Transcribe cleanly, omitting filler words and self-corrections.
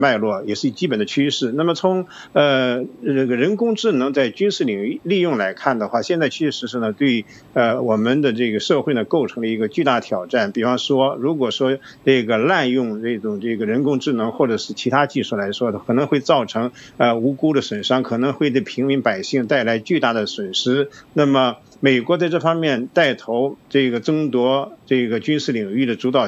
脉络，也是基本的趋势。那么从这个人工智能在军事领域利用来看的话，现在确实是呢对我们的这个社会呢构成了一个巨大挑战。比方说，如果说这个滥用这个人工智能或者是其他技术来说的，可能会造成无辜的损伤，可能会对平民百姓带来巨大的损失。那么美国在这方面带头这个争夺这个军事领域的主导